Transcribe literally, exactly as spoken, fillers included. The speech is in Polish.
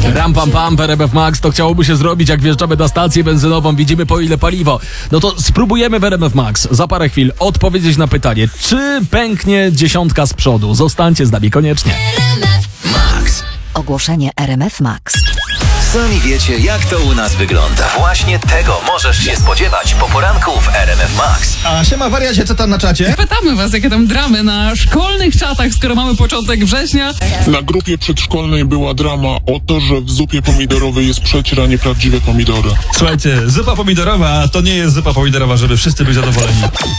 Ram pam pam w R M F Max, to chciałoby się zrobić, jak wjeżdżamy na stację benzynową, widzimy po ile paliwo. No to spróbujemy w R M F Max za parę chwil odpowiedzieć na pytanie, czy pęknie dziesiątka z przodu. Zostańcie z nami koniecznie. Max. Ogłoszenie R M F Max. Sami wiecie, jak to u nas wygląda. Właśnie tego możesz się spodziewać po poranku w R M F Max. A siema wariacie, co tam na czacie? Pytamy was, jakie tam dramy na szkolnych czatach, skoro mamy początek września. Na grupie przedszkolnej była drama o to, że w zupie pomidorowej jest przecier, a nie prawdziwe pomidory. Słuchajcie, zupa pomidorowa to nie jest zupa pomidorowa, żeby wszyscy byli zadowoleni.